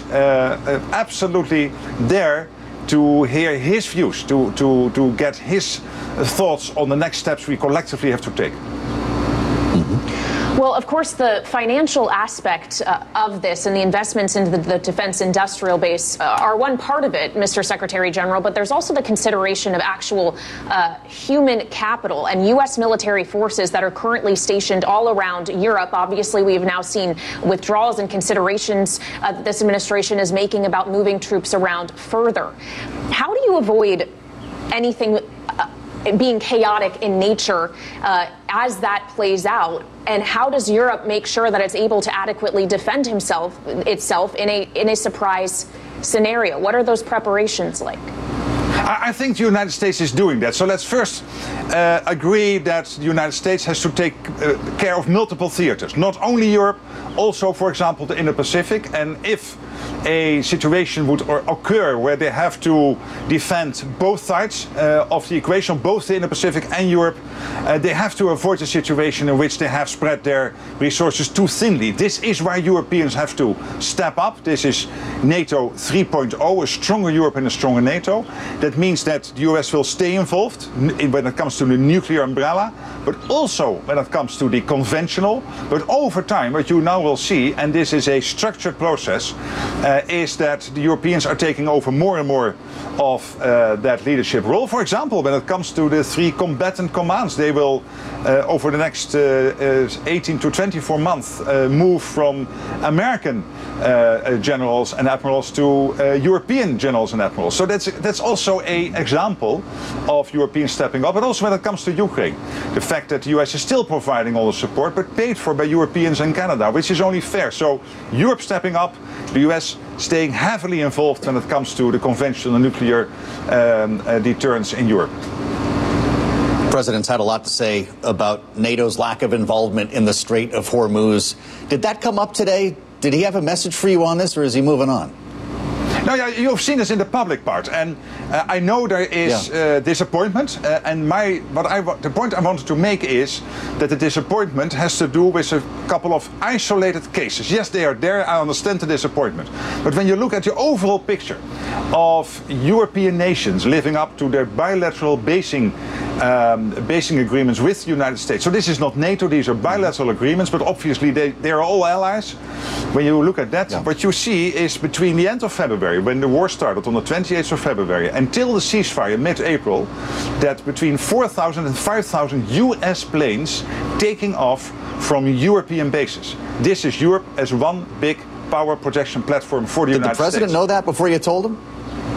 absolutely there to hear his views, to get his thoughts on the next steps we collectively have to take. Well, of course, the financial aspect of this and the investments into the defense industrial base are one part of it, Mr. Secretary General, but there's also the consideration of actual human capital and U.S. military forces that are currently stationed all around Europe. Obviously, we have now seen withdrawals and considerations that this administration is making about moving troops around further. How do you avoid anything being chaotic in nature as that plays out? And how does Europe make sure that it's able to adequately defend itself in a surprise scenario? What are those preparations like? I think the United States is doing that. So let's first agree that the United States has to take care of multiple theaters, not only Europe, also, for example, the Indo-Pacific. And if a situation would occur where they have to defend both sides of the equation, both the Indo-Pacific and Europe, they have to avoid a situation in which they have spread their resources too thinly. This is why Europeans have to step up. This is NATO 3.0, a stronger Europe and a stronger NATO. That means that the US will stay involved when it comes to the nuclear umbrella, but also when it comes to the conventional. But over time, what you now will see, and this is a structured process, is that the Europeans are taking over more and more of that leadership role. For example, when it comes to the 3 combatant commands, they will, over the next 18 to 24 months, move from American generals and admirals to European generals and admirals. So that's also an example of Europeans stepping up. But also when it comes to Ukraine, the fact that the US is still providing all the support, but paid for by Europeans and Canada, which is only fair. So Europe stepping up, the US staying heavily involved when it comes to the conventional nuclear deterrence in Europe. The President's had a lot to say about NATO's lack of involvement in the Strait of Hormuz. Did that come up today? Did he have a message for you on this, or is he moving on? No, yeah, you've seen this in the public part, and I know there is disappointment. And the point I wanted to make is that the disappointment has to do with a couple of isolated cases. Yes, they are there. I understand the disappointment, but when you look at the overall picture of European nations living up to their bilateral basing agreements with the United States. So this is not NATO; these are bilateral agreements, but obviously they are all allies. When you look at that, what you see is between the end of February, when the war started on the 28th of February, until the ceasefire mid-April, that between 4,000 and 5,000 US planes taking off from European bases. This is Europe as one big power projection platform for the United States. Did the President know that before you told him?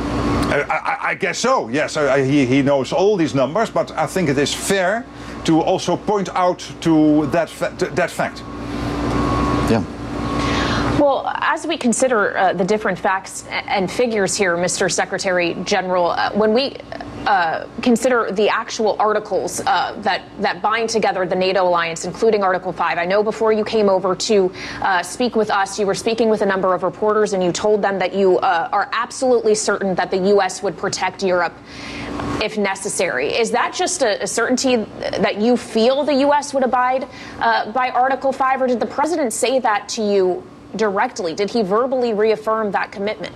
I guess so, yes. He knows all these numbers, but I think it is fair to also point out to that fact. Yeah. Well, as we consider the different facts and figures here, Mr. Secretary General, when we consider the actual articles that bind together the NATO alliance, including Article 5. I know before you came over to speak with us, you were speaking with a number of reporters, and you told them that you are absolutely certain that the U.S. would protect Europe if necessary. Is that just a certainty that you feel the U.S. would abide by Article 5, or did the President say that to you directly? Did he verbally reaffirm that commitment?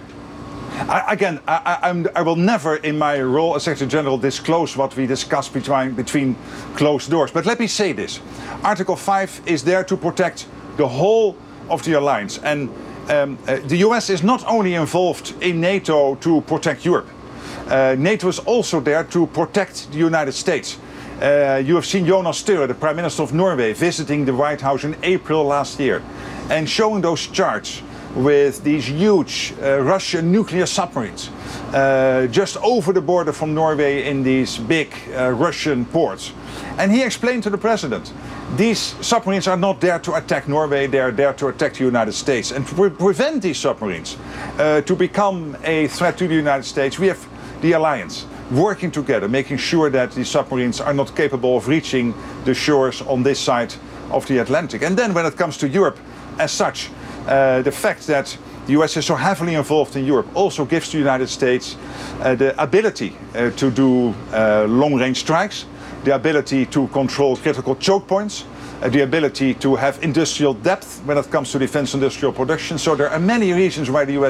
I will never, in my role as Secretary General, disclose what we discuss between closed doors. But let me say this. Article 5 is there to protect the whole of the alliance. And the US is not only involved in NATO to protect Europe. NATO is also there to protect the United States. You have seen Jonas Støre, the Prime Minister of Norway, visiting the White House in April last year and showing those charts with these huge Russian nuclear submarines just over the border from Norway in these big Russian ports. And he explained to the President, these submarines are not there to attack Norway, they are there to attack the United States. And to prevent these submarines to become a threat to the United States, we have the alliance working together, making sure that these submarines are not capable of reaching the shores on this side of the Atlantic. And then when it comes to Europe as such, the fact that the US is so heavily involved in Europe also gives the United States the ability to do long-range strikes, the ability to control critical choke points, the ability to have industrial depth when it comes to defense industrial production. So there are many reasons why the US